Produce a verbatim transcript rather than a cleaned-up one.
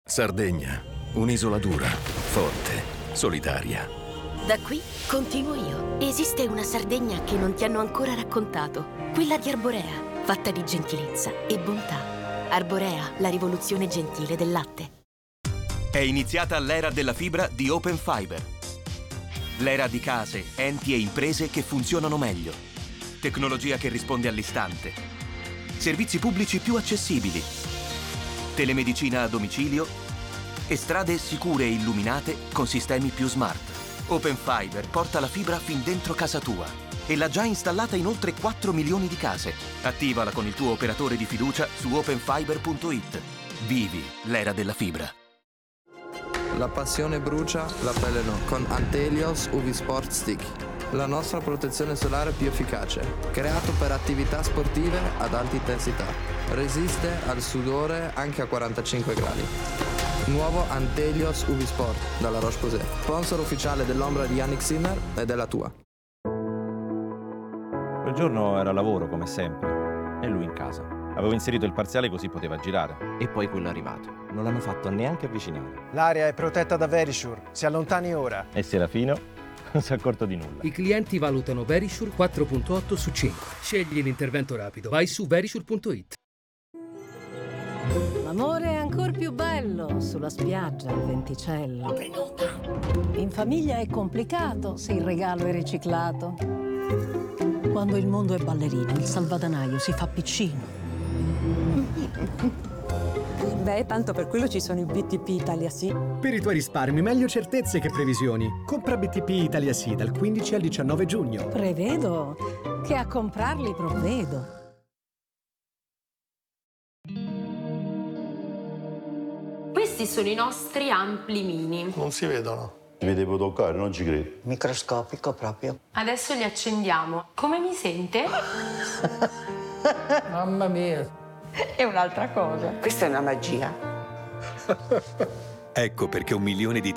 Sardegna, un'isola dura, forte, solitaria. Da qui continuo io. Esiste una Sardegna che non ti hanno ancora raccontato. Quella di Arborea, fatta di gentilezza e bontà. Arborea, la rivoluzione gentile del latte. È iniziata l'era della fibra di Open Fiber. L'era di case, enti e imprese che funzionano meglio. Tecnologia che risponde all'istante. Servizi pubblici più accessibili. Telemedicina a domicilio e strade sicure e illuminate con sistemi più smart. Open Fiber porta la fibra fin dentro casa tua e l'ha già installata in oltre quattro milioni di case. Attivala con il tuo operatore di fiducia su open fiber punto it. Vivi l'era della fibra. La passione brucia, la pelle no. Con Antelios U V Sport Stick. La nostra protezione solare più efficace. Creato per attività sportive ad alta intensità. Resiste al sudore anche a quarantacinque gradi. Nuovo Antelios U V Sport dalla Roche-Posay. Sponsor ufficiale dell'ombra di Yannick Sinner e della tua. Quel giorno era lavoro come sempre e lui in casa. Avevo inserito il parziale così poteva girare. E poi quello è arrivato. Non l'hanno fatto neanche avvicinare. L'area è protetta da Verisure. Si allontani ora. E Serafino non si è accorto di nulla. I clienti valutano Verisure quattro virgola otto su cinque. Scegli l'intervento rapido. Vai su verisure punto it. L'amore è ancora più bello sulla spiaggia al venticello. In famiglia è complicato se il regalo è riciclato. Quando il mondo è ballerino, il salvadanaio si fa piccino. Beh, tanto per quello ci sono i B T P Italia Sì. Per i tuoi risparmi, meglio certezze che previsioni. Compra B T P Italia Sì dal quindici al diciannove giugno. Prevedo che a comprarli provvedo. Questi sono i nostri ampli mini. Non si vedono. Vi devo toccare, non ci credo. Microscopico proprio. Adesso li accendiamo. Come mi sente? Mamma mia. È un'altra cosa. Questa è una magia. Ecco perché un milione di